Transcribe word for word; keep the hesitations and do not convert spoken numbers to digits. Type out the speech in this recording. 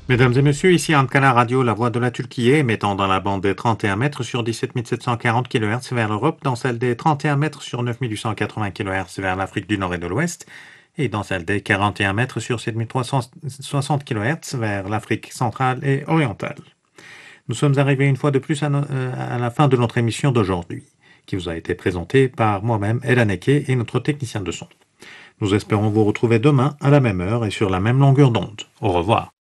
Mesdames et messieurs, ici Ankara Radio, la voix de la Turquie, émettant dans la bande des trente et un mètres sur dix-sept mille sept cent quarante kHz vers l'Europe, dans celle des trente et un mètres sur neuf mille huit cent quatre-vingts kHz vers l'Afrique du Nord et de l'Ouest, et dans celle des quarante et un mètres sur sept mille trois cent soixante kHz vers l'Afrique centrale et orientale. Nous sommes arrivés une fois de plus à, no- euh, à la fin de notre émission d'aujourd'hui, qui vous a été présentée par moi-même, Elan Eke, et notre technicien de son. Nous espérons vous retrouver demain à la même heure et sur la même longueur d'onde. Au revoir.